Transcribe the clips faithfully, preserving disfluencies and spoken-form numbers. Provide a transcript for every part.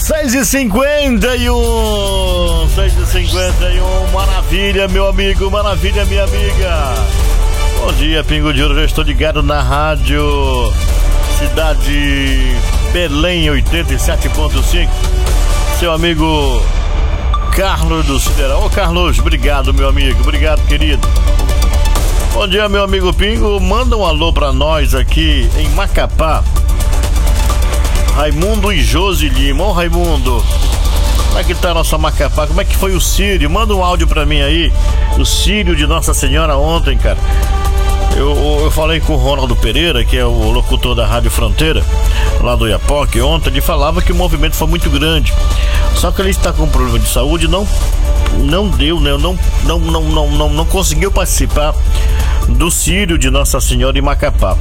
seis e cinquenta e um, seis e cinquenta e um, maravilha, meu amigo, maravilha, minha amiga. Bom dia, Pingo de Ouro, já estou ligado na rádio Cidade Belém oitenta e sete ponto cinco. Seu amigo Carlos do Sideral. Ô Carlos, obrigado, meu amigo, obrigado, querido. Bom dia, meu amigo Pingo, manda um alô pra nós aqui em Macapá. Raimundo e Josi Lima. Ô Raimundo, como é que tá a nossa Macapá? Como é que foi o Círio? Manda um áudio pra mim aí. O Círio de Nossa Senhora ontem, cara. Eu, eu falei com o Ronaldo Pereira, que é o locutor da Rádio Fronteira, lá do Iapoque, ontem. Ele falava que o movimento foi muito grande. Só que ele está com um problema de saúde, não, não deu, né? Não, não, não, não, não, não conseguiu participar do Círio de Nossa Senhora em Macapá.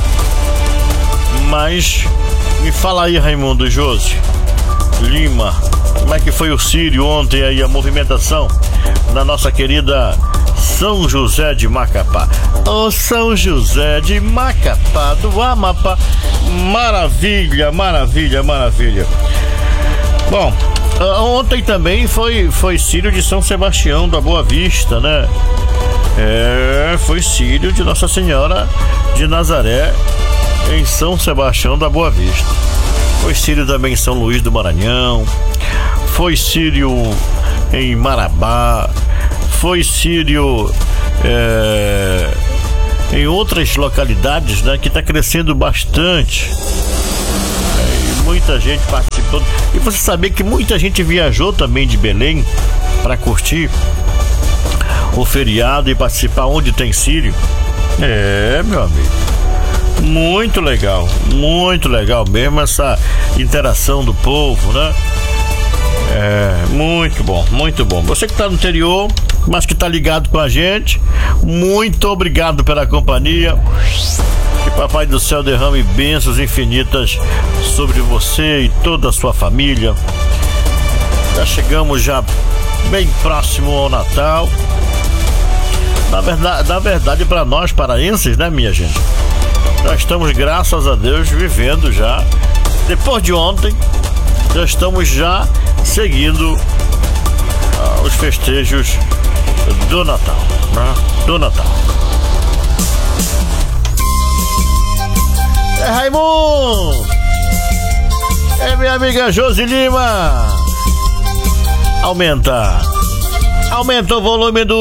Mas me fala aí, Raimundo Josi Lima, como é que foi o Círio ontem aí, a movimentação da nossa querida São José de Macapá? Ô, oh, São José de Macapá do Amapá. Maravilha, maravilha, maravilha. Bom, ontem também foi, foi Círio de São Sebastião da Boa Vista, né? É, foi Círio de Nossa Senhora de Nazaré em São Sebastião da Boa Vista. Foi Círio também em São Luís do Maranhão. Foi Círio em Marabá. Foi Círio é, em outras localidades, né, que está crescendo bastante. É, e muita gente participando. E você sabia que muita gente viajou também de Belém para curtir o feriado e participar onde tem Círio. É, meu amigo. Muito legal, muito legal mesmo essa interação do povo, né? É, muito bom, muito bom. Você que está no interior, mas que está ligado com a gente, muito obrigado pela companhia. Que Papai do Céu derrame bênçãos infinitas sobre você e toda a sua família. Já chegamos já bem próximo ao Natal. Na verdade, na verdade para nós paraenses, né, minha gente? Já estamos, graças a Deus, vivendo já. Depois de ontem, já estamos já seguindo ah, os festejos do Natal, né? Do Natal. É Raimundo! É minha amiga Josi Lima! Aumenta! Aumenta o volume do